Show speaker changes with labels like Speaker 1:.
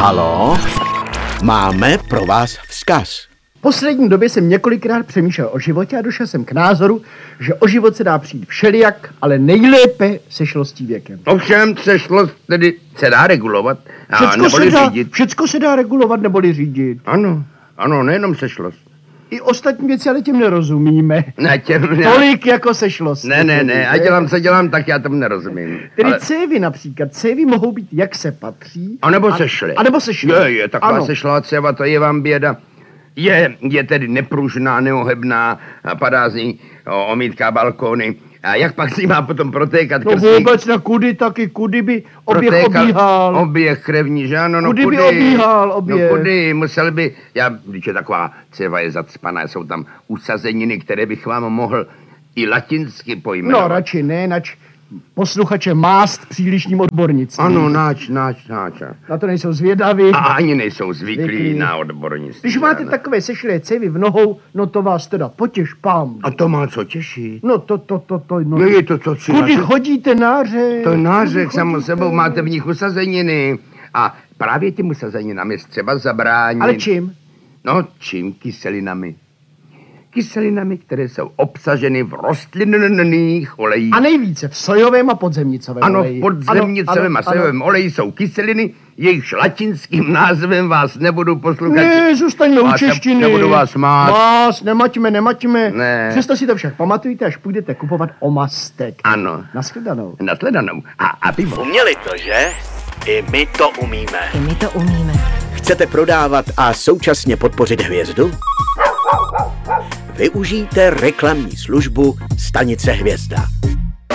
Speaker 1: Halo? Máme pro vás vzkaz.
Speaker 2: V poslední době jsem několikrát přemýšlel o životě a došel jsem k názoru, že o život se dá přijít všelijak, ale nejlépe sešlostí věkem.
Speaker 3: Ovšem sešlost tedy se dá regulovat a neboli řídit.
Speaker 2: Všecko se dá regulovat neboli řídit.
Speaker 3: Ano, nejenom sešlost.
Speaker 2: I ostatní věci, ale těm nerozumíme.
Speaker 3: Ne.
Speaker 2: Tolik jako sešlost.
Speaker 3: Ne, a dělám, co dělám, tak já tomu nerozumím.
Speaker 2: Tedy ale... cévy například, cévy mohou být jak se patří.
Speaker 3: A nebo sešly. Je, taková sešlá céva, to je vám běda. Je tedy nepružná, neohebná, padá z ní omítká balkóny. A jak pak si má potom protékat
Speaker 2: krví? No vůbec na kudy taky, kudy by oběh obíhal.
Speaker 3: Oběh krevní, že ano,
Speaker 2: kudy by obíhal oběh.
Speaker 3: No kudy, musel by, když je taková céva je zacpaná, jsou tam usazeniny, které bych vám mohl i latinsky pojmenovat.
Speaker 2: No radši ne, nač posluchače mást přílišným odbornictvím.
Speaker 3: Ano, náč.
Speaker 2: Na to nejsou zvědaví.
Speaker 3: A ani nejsou zvyklí na odbornictví.
Speaker 2: Když máte takové sešlé cévy v nohou, no to vás teda potěš, pán.
Speaker 3: A to má co těšit?
Speaker 2: No
Speaker 3: no je to co si...
Speaker 2: Kudy chodíte nářek?
Speaker 3: To nářek samo sebou, máte v nich usazeniny. A právě těm usazeninami třeba zabránit.
Speaker 2: Ale čím?
Speaker 3: No čím? Kyselinami. Kyselinami, které jsou obsaženy v rostlinných olejích.
Speaker 2: A nejvíce v sojovém a podzemnicovém oleji.
Speaker 3: Ano, v podzemnicovém a sojovém oleji jsou kyseliny, jejichž latinským názvem vás nebudu poslouchat.
Speaker 2: Ne, zůstaňme u češtiny.
Speaker 3: Nebudu vás mát.
Speaker 2: Vás, nemaťme.
Speaker 3: Ne.
Speaker 2: Přesto si to však pamatujte, až půjdete kupovat omastek.
Speaker 3: Ano. Nashledanou. A pivo.
Speaker 1: Uměli to, že? I my to umíme. Chcete prodávat a současně podpořit hvězdu? Využijte reklamní službu Stanice Hvězda.